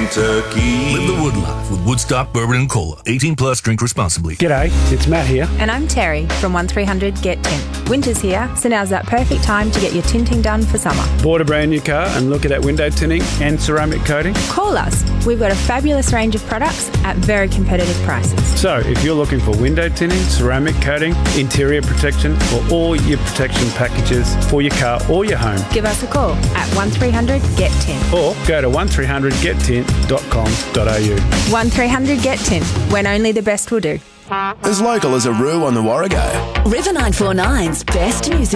Kentucky. Live the wood life with Woodstock Bourbon and Cola. 18 plus, drink responsibly. G'day, it's Matt here. And I'm Terry from 1300 Get Tint. Winter's here, so now's that perfect time to get your tinting done for summer. Bought a brand new car and looking at window tinting and ceramic coating? Call us. We've got a fabulous range of products at very competitive prices. So if you're looking for window tinting, ceramic coating, interior protection, or all your protection packages for your car or your home, give us a call at 1300 Get Tint. or go to 1300gettint.com.au. 1300 Get Tint, when only the best will do. As local as a Roo on the Warrego. River 949's best music.